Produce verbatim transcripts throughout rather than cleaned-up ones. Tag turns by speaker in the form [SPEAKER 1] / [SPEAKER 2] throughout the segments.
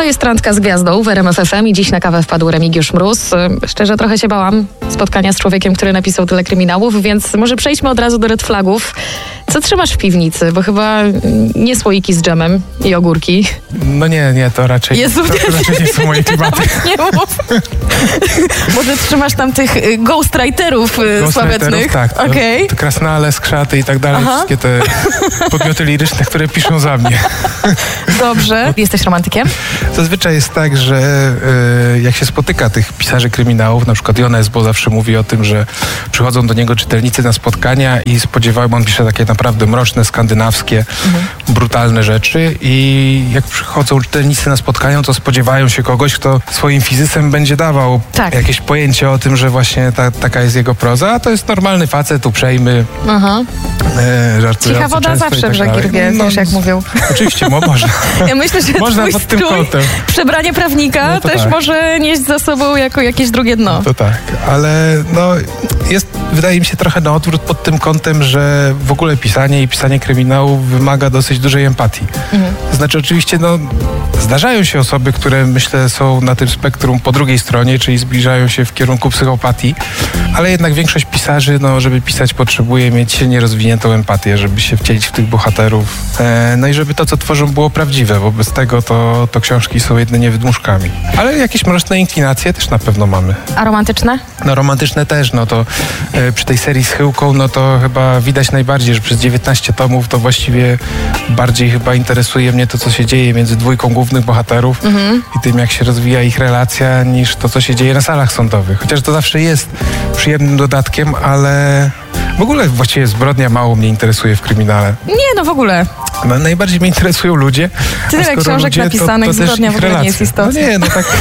[SPEAKER 1] jest Randka z Gwiazdą w R M F F M i dziś na kawę wpadł Remigiusz Mróz. Szczerze trochę się bałam spotkania z człowiekiem, który napisał tyle kryminałów, więc może przejdźmy od razu do red flagów. Co trzymasz w piwnicy? Bo chyba nie słoiki z dżemem i ogórki.
[SPEAKER 2] No nie, nie, to raczej,
[SPEAKER 1] Jezu,
[SPEAKER 2] to, to raczej nie są moje klimaty.
[SPEAKER 1] Nie mów. Może trzymasz tam tych ghostwriterów sławetnych?
[SPEAKER 2] Tak, to,
[SPEAKER 1] okay.
[SPEAKER 2] to Krasnale, Skrzaty i tak dalej, Aha. wszystkie te podmioty liryczne, które piszą za mnie.
[SPEAKER 1] Dobrze. Jesteś romantykiem?
[SPEAKER 2] Zazwyczaj jest tak, że y, jak się spotyka tych pisarzy kryminałów, na przykład Jones, bo zawsze mówi o tym, że przychodzą do niego czytelnicy na spotkania i spodziewają, on pisze takie naprawdę mroczne, skandynawskie, mhm. brutalne rzeczy i jak przychodzą czytelnicy na spotkania, to spodziewają się kogoś, kto swoim fizysem będzie dawał tak. jakieś pojęcie o tym, że właśnie ta, taka jest jego proza, a to jest normalny facet, uprzejmy,
[SPEAKER 1] Aha.
[SPEAKER 2] e, żartujący.
[SPEAKER 1] Cicha woda zawsze
[SPEAKER 2] tak
[SPEAKER 1] w żagirbie,
[SPEAKER 2] no,
[SPEAKER 1] wiesz jak mówią.
[SPEAKER 2] Oczywiście, mo, można.
[SPEAKER 1] Ja myślę, że
[SPEAKER 2] można
[SPEAKER 1] twój
[SPEAKER 2] pod tym
[SPEAKER 1] strój,
[SPEAKER 2] kątem.
[SPEAKER 1] przebranie prawnika
[SPEAKER 2] no
[SPEAKER 1] też
[SPEAKER 2] tak.
[SPEAKER 1] może nieść za sobą jako jakieś drugie dno.
[SPEAKER 2] To tak, ale no jest, wydaje mi się, trochę na odwrót pod tym kątem, że w ogóle pisanie i pisanie kryminałów wymaga dosyć dużej empatii. Mhm. To znaczy oczywiście, no zdarzają się osoby, które myślę są na tym spektrum po drugiej stronie, czyli zbliżają się w kierunku psychopatii, ale jednak większość pisarzy, no żeby pisać, potrzebuje mieć silnie rozwiniętą empatię, żeby się wcielić w tych bohaterów. E, no i żeby to, co tworzą, było prawdziwe, bo bez tego to, to książki są jedynie wydmuszkami. Ale jakieś mroczne inklinacje też na pewno mamy.
[SPEAKER 1] A romantyczne?
[SPEAKER 2] No romantyczne też, no to e, przy tej serii z Chyłką, no to chyba widać najbardziej, że przez dziewiętnaście tomów to właściwie bardziej chyba interesuje mnie to, co się dzieje między dwójką głównych bohaterów mhm. i tym, jak się rozwija ich relacja, niż to, co się dzieje na salach sądowych. Chociaż to zawsze jest przyjemnym dodatkiem, ale w ogóle właściwie zbrodnia mało mnie interesuje w kryminale.
[SPEAKER 1] Nie, no w ogóle.
[SPEAKER 2] No, najbardziej mnie interesują ludzie.
[SPEAKER 1] Tyle książek ludzie, napisanych, to, to zbrodnia w ogóle nie jest istotna.
[SPEAKER 2] No nie, no tak.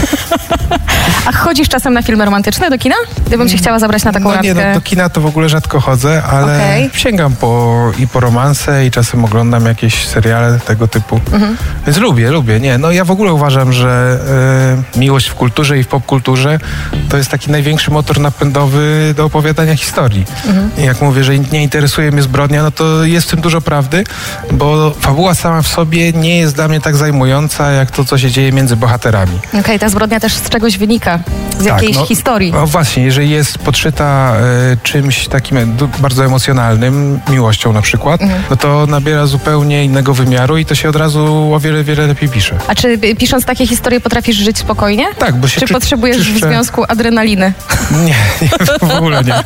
[SPEAKER 1] A chodzisz czasem na filmy romantyczne do kina? Gdybym się chciała zabrać na taką
[SPEAKER 2] no
[SPEAKER 1] randkę.
[SPEAKER 2] Nie, no do kina to w ogóle rzadko chodzę, ale okay. sięgam po, i po romanse i czasem oglądam jakieś seriale tego typu. Mhm. Więc lubię, lubię. Nie, no ja w ogóle uważam, że y, miłość w kulturze i w popkulturze to jest taki największy motor napędowy do opowiadania historii. Mhm. I jak mówię, że nie interesuje mnie zbrodnia, no to jest w tym dużo prawdy, bo fabuła sama w sobie nie jest dla mnie tak zajmująca, jak to, co się dzieje między bohaterami.
[SPEAKER 1] Okej, okay, ta zbrodnia też z czegoś wynika, z tak, jakiejś
[SPEAKER 2] no,
[SPEAKER 1] historii.
[SPEAKER 2] No właśnie, jeżeli jest podszyta y, czymś takim y, bardzo emocjonalnym, miłością na przykład, mhm. no to nabiera zupełnie innego wymiaru i to się od razu o wiele, wiele lepiej pisze.
[SPEAKER 1] A czy pisząc takie historie potrafisz żyć spokojnie?
[SPEAKER 2] Tak, bo się
[SPEAKER 1] Czy
[SPEAKER 2] czy,
[SPEAKER 1] potrzebujesz
[SPEAKER 2] czyszczę...
[SPEAKER 1] w związku adrenaliny?
[SPEAKER 2] Nie, nie, w ogóle nie.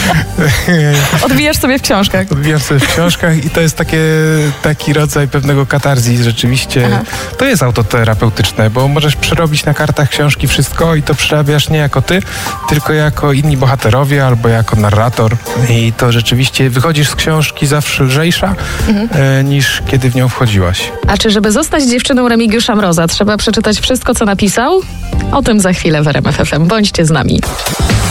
[SPEAKER 1] Odbijasz sobie w książkach.
[SPEAKER 2] Odbijam sobie w książkach i to jest takie, taki rodzaj pewnego katarzis rzeczywiście. Aha. To jest autoterapeutyczne, bo możesz przerobić na kartach książki wszystko i to przerabiasz nie jako ty, tylko jako inni bohaterowie albo jako narrator i to rzeczywiście wychodzisz z książki zawsze lżejsza mhm. e, niż kiedy w nią wchodziłaś.
[SPEAKER 1] A czy żeby zostać dziewczyną Remigiusza Mroza trzeba przeczytać wszystko, co napisał? O tym za chwilę w R M F F M. Bądźcie z nami.